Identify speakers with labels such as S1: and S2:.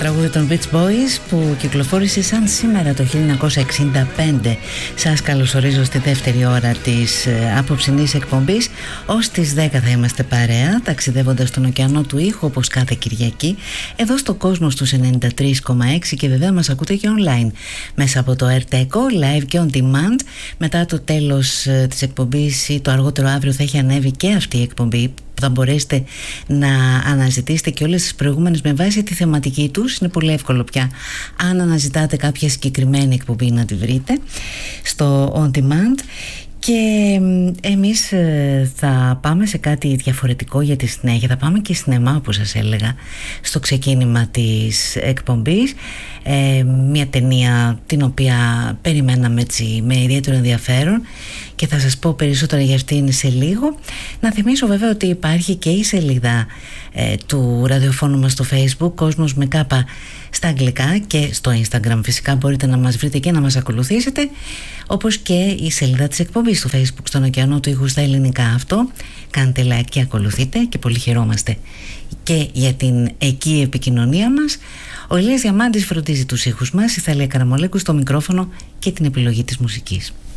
S1: τραγούδι των Beach Boys που κυκλοφόρησε σαν σήμερα το 1965. Σας καλωσορίζω στη δεύτερη ώρα της απόψινής εκπομπής. Ως τις 10 θα είμαστε παρέα, ταξιδεύοντας τον ωκεανό του ήχου όπως κάθε Κυριακή, εδώ στο κόσμο στους 93,6 και βέβαια μας ακούτε και online μέσα από το Erteco, live και on demand. Μετά το τέλος της εκπομπής ή το αργότερο αύριο θα έχει ανέβει και αυτή η εκπομπή, θα μπορέσετε να αναζητήσετε και όλες τις προηγούμενες με βάση τη θεματική τους. Είναι πολύ εύκολο πια αν αναζητάτε κάποια συγκεκριμένη εκπομπή να τη βρείτε στο On Demand. Και εμείς θα πάμε σε κάτι διαφορετικό για τη συνέχεια. Θα πάμε και σινεμά, όπως σας έλεγα στο ξεκίνημα της εκπομπής. Μια ταινία την οποία περιμέναμε έτσι με ιδιαίτερο ενδιαφέρον και θα σας πω περισσότερα για αυτήν σε λίγο. Να θυμίσω βέβαια ότι υπάρχει και η σελίδα του ραδιοφώνου μας στο Facebook, Κόσμος με Κάπα στα αγγλικά, και στο Instagram φυσικά μπορείτε να μας βρείτε και να μας ακολουθήσετε, όπως και η σελίδα της εκπομπής στο Facebook, στον ωκεανό του ήχου στα ελληνικά. Αυτό κάντε like και ακολουθείτε και πολύ χαιρόμαστε και για την εκεί επικοινωνία μας. Ο Ηλίας Διαμάντης φροντίζει τους ήχους μας, η Θαλία Καραμολέκου στο μικρόφωνο και την επιλογή της μουσικής.